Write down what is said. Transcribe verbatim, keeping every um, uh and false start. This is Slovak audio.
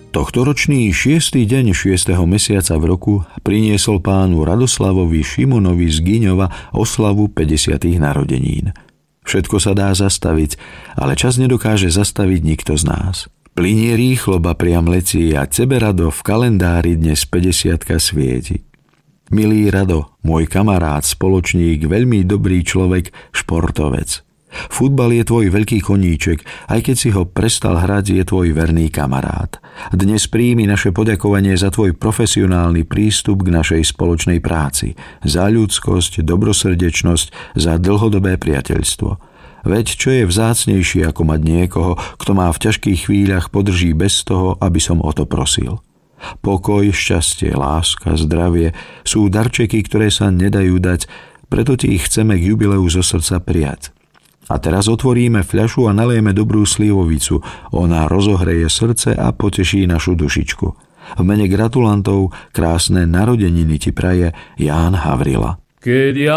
Tohtoročný šiestý deň šiesteho mesiaca v roku priniesol pánu Radoslavovi Šimonovi z Gyňova oslavu päťdesiatych narodenín. Všetko sa dá zastaviť, ale čas nedokáže zastaviť nikto z nás. Plynie rýchlo, ba priam lecí a tebe, Rado, v kalendári dnes päťdesiatka svieti. Milý Rado, môj kamarát, spoločník, veľmi dobrý človek, športovec. Futbal je tvoj veľký koníček, aj keď si ho prestal hrať, je tvoj verný kamarát. Dnes príjmi naše poďakovanie za tvoj profesionálny prístup k našej spoločnej práci, za ľudskosť, dobrosrdečnosť, za dlhodobé priateľstvo. Veď čo je vzácnejšie ako mať niekoho, kto má v ťažkých chvíľach podrží bez toho, aby som o to prosil. Pokoj, šťastie, láska, zdravie sú darčeky, ktoré sa nedajú dať, preto ti ich chceme k jubileu zo srdca prijať. A teraz otvoríme fľašu a nalejeme dobrú slivovicu. Ona rozohreje srdce a poteší našu dušičku. V mene gratulantov krásne narodeniny ti praje Ján Havrila. Keď ja